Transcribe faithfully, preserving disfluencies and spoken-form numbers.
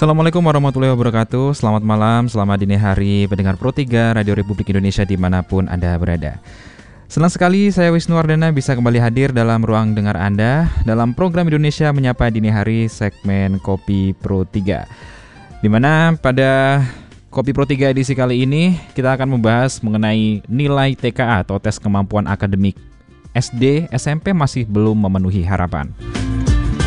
Assalamualaikum warahmatullahi wabarakatuh. Selamat malam, selamat dini hari pendengar Pro tiga Radio Republik Indonesia dimanapun Anda berada. Senang sekali saya Wisnu Wardana bisa kembali hadir dalam ruang dengar Anda dalam program Indonesia Menyapa Dini Hari segmen Kopi Pro tiga. Dimana pada Kopi Pro tiga edisi kali ini kita akan membahas mengenai nilai T K A atau tes kemampuan akademik S D, S M P masih belum memenuhi harapan.